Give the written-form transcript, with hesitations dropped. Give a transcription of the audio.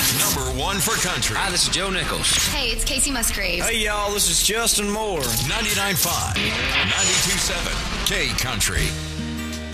#1 for country. Hi, this is Joe Nichols. Hey, it's Casey Musgraves. Hey, y'all, this is Justin Moore. 99.5, 92.7, K Country.